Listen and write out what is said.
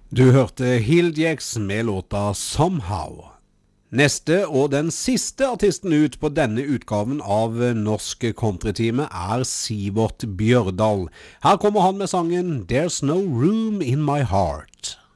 Du hørte Hildjex med låta Somehow. Neste og den siste artisten ut på denne utgaven av Norsk Countrytime er Sivert Bjørdal. Her kommer han med sangen There's No Room in My Heart.